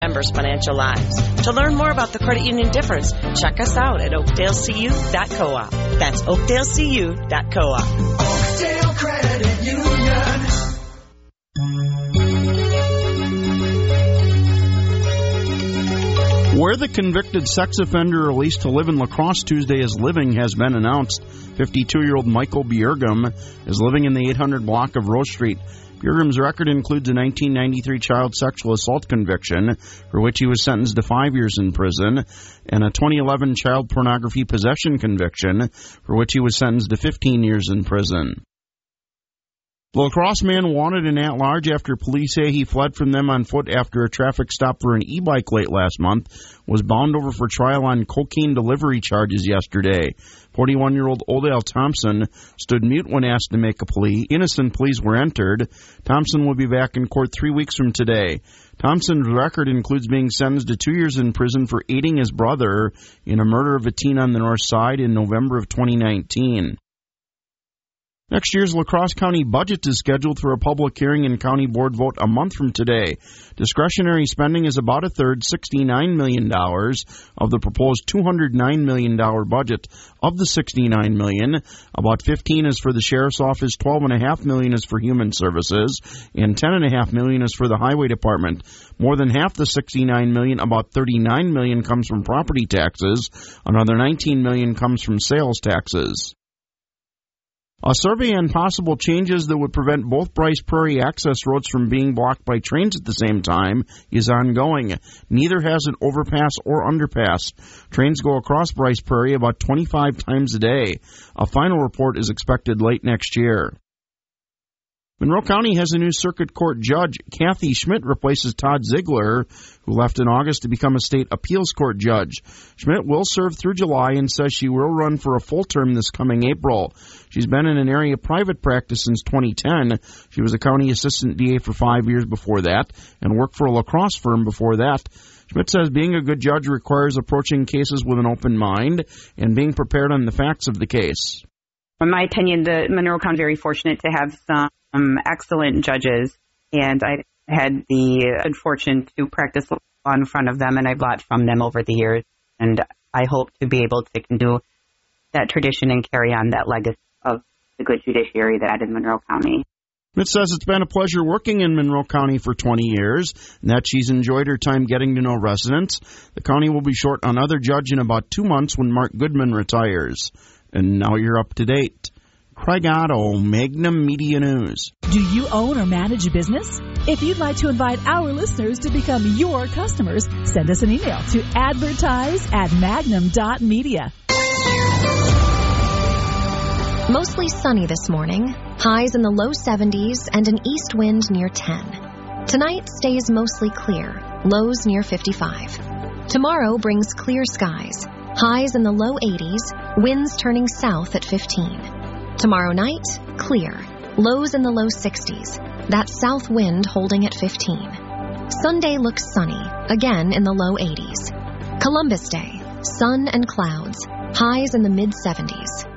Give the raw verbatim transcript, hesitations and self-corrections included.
members' financial lives. To learn more about the credit union difference, check us out at oakdale c u dot coop. That's oakdale c u dot coop. Oakdale Credit Union. Where the convicted sex offender released to live in La Crosse Tuesday is living has been announced. fifty-two-year-old Michael Bjergum is living in the eight hundred block of Rose Street. Bjergum's record includes a nineteen ninety-three child sexual assault conviction, for which he was sentenced to five years in prison, and a twenty eleven child pornography possession conviction, for which he was sentenced to fifteen years in prison. The La Crosse man wanted an at-large after police say he fled from them on foot after a traffic stop for an e-bike late last month, was bound over for trial on cocaine delivery charges yesterday. forty-one-year-old Odell Thompson stood mute when asked to make a plea. Innocent pleas were entered. Thompson will be back in court three weeks from today. Thompson's record includes being sentenced to two years in prison for aiding his brother in a murder of a teen on the north side in November of twenty nineteen. Next year's La Crosse County budget is scheduled for a public hearing and county board vote a month from today. Discretionary spending is about a third, sixty-nine million dollars, of the proposed two hundred nine million dollars budget. Of the sixty-nine million dollars, about fifteen is for the Sheriff's Office, twelve point five million dollars is for Human Services, and ten point five million dollars is for the Highway Department. More than half the sixty-nine million dollars, about thirty-nine million dollars, comes from property taxes. Another nineteen million dollars comes from sales taxes. A survey on possible changes that would prevent both Bryce Prairie access roads from being blocked by trains at the same time is ongoing. Neither has an overpass or underpass. Trains go across Bryce Prairie about twenty-five times a day. A final report is expected late next year. Monroe County has a new circuit court judge. Kathy Schmidt replaces Todd Ziegler, who left in August to become a state appeals court judge. Schmidt will serve through July and says she will run for a full term this coming April. She's been in an area of private practice since twenty ten. She was a county assistant D A for five years before that and worked for a La Crosse firm before that. Schmidt says being a good judge requires approaching cases with an open mind and being prepared on the facts of the case. In my opinion, the Monroe County is very fortunate to have some um, excellent judges, and I had the good fortune to practice law in front of them, and I've learned from them over the years, and I hope to be able to continue that tradition and carry on that legacy of the good judiciary that I had in Monroe County. Schmidt says it's been a pleasure working in Monroe County for twenty years, and that she's enjoyed her time getting to know residents. The county will be short another judge in about two months when Mark Goodman retires. And now you're up to date. Craig Otto, Magnum Media News. Do you own or manage a business? If you'd like to invite our listeners to become your customers, send us an email to advertise at magnum dot media. Mostly sunny this morning, highs in the low seventies and an east wind near ten. Tonight stays mostly clear, lows near fifty-five. Tomorrow brings clear skies, highs in the low eighties, winds turning south at fifteen. Tomorrow night, clear, lows in the low sixties, that south wind holding at fifteen. Sunday looks sunny, again in the low eighties. Columbus Day, sun and clouds, highs in the mid seventies.